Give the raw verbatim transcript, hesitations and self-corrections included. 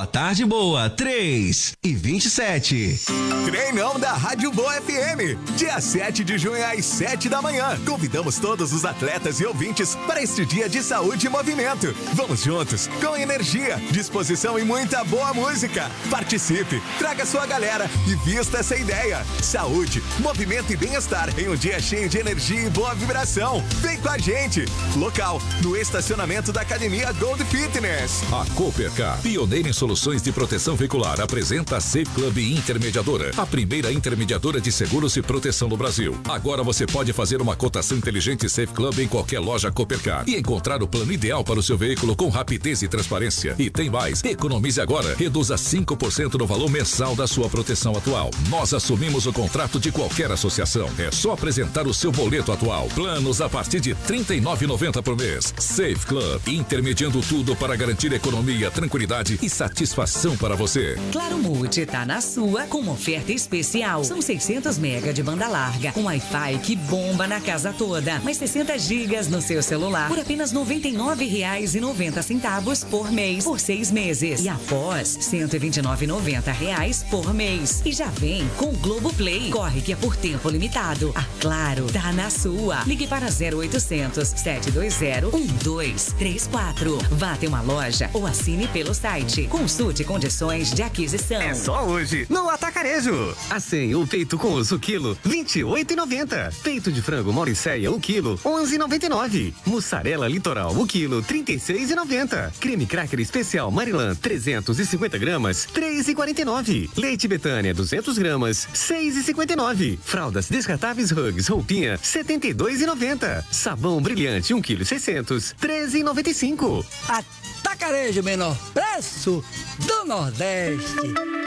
Boa Tarde Boa, três e vinte e sete. Treinão da Rádio Boa F M. Dia sete de junho às sete da manhã. Convidamos todos os atletas e ouvintes para este dia de saúde e movimento. Vamos juntos, com energia, disposição e muita boa música. Participe, traga sua galera e vista essa ideia. Saúde, movimento e bem-estar em um dia cheio de energia e boa vibração. Vem com a gente. Local, no estacionamento da Academia Gold Fitness. A Coopercar, pioneira em soluções de proteção veicular, apresenta a Safe Club Intermediadora, a primeira intermediadora de seguros e proteção no Brasil. Agora você pode fazer uma cotação inteligente Safe Club em qualquer loja Coopercar e encontrar o plano ideal para o seu veículo com rapidez e transparência. E tem mais, economize agora, reduza cinco por cento no valor mensal da sua proteção atual. Nós assumimos o contrato de qualquer associação. É só apresentar o seu boleto atual. Planos a partir de trinta e nove reais e noventa centavos por mês. Safe Club, intermediando tudo para garantir economia, tranquilidade e satisfação para você. Claro Multi tá na sua com uma oferta especial. São seiscentos mega de banda larga, com Wi-Fi que bomba na casa toda. Mais sessenta gigas no seu celular por apenas noventa e nove reais e noventa centavos por mês, por seis meses. E após cento e vinte e nove reais e noventa reais por mês. E já vem com o Globo Play. Corre que é por tempo limitado. A Claro tá na sua. Ligue para zero oitocentos, sete dois zero, um dois três quatro. Vá até uma loja ou assine pelo site. Consulte condições de aquisição. É só hoje no Atacarejo. Assim, o peito com osso quilo, vinte e oito reais e noventa centavos. Peito de frango Mauricéia, o quilo, onze reais e noventa e nove centavos. Mussarela Litoral, o quilo, trinta e seis reais e noventa centavos. Creme Cracker Especial Maryland, trezentos e cinquenta gramas, três reais e quarenta e nove centavos. Leite Betânia, duzentas gramas, seis reais e cinquenta e nove centavos. Fraldas descartáveis Hugs Roupinha, setenta e dois reais e noventa centavos. Sabão Brilhante, um quilo e seiscentos, treze reais e noventa e cinco centavos. Atacarejo, menor preço do Nordeste.